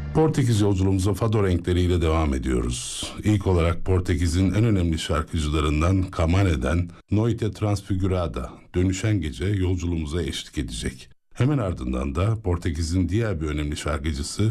Portekiz yolculuğumuza fado renkleriyle devam ediyoruz. İlk olarak Portekiz'in en önemli şarkıcılarından Camare'den Noite Transfigurada, Dönüşen Gece yolculuğumuza eşlik edecek. Hemen ardından da Portekiz'in diğer bir önemli şarkıcısı